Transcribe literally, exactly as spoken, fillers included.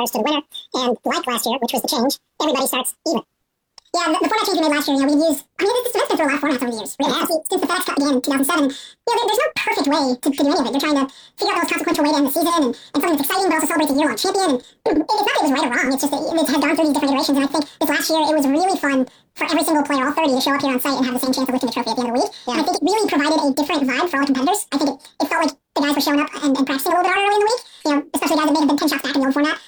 stars to the winner. And like last year, which was the change, everybody starts even. Yeah, the, the format change we made last year, you know, we use, I mean, this has been through a lot of formats over the years. Really, yeah. Since, since the FedEx Cup began in two thousand seven, you know, there, there's no perfect way to, to do any of it. You're trying to figure out the most consequential way to end the season and, and something that's exciting but also celebrates a year-long champion. And it, it's not that it was right or wrong, it's just that it has gone through these different iterations. And I think this last year, it was really fun for every single player, all thirty, to show up here on site and have the same chance of lifting the trophy at the end of the week. Yeah. And I think it really provided a different vibe for all the competitors. I think it, it felt like the guys were showing up and, and practicing a little bit harder early in the week. You know, especially guys that may have been ten shots back in the old format.